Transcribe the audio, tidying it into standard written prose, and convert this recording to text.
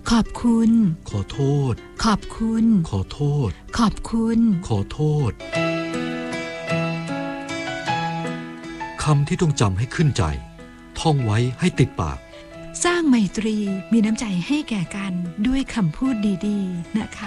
ขอบคุณขอโทษขอบคุณขอโทษขอบคุณขอโทษคำที่ต้องจำให้ขึ้นใจท่องไว้ให้ติดปากสร้างไมตรีมีน้ำใจให้แก่กันด้วยคำพูดดีๆนะคะ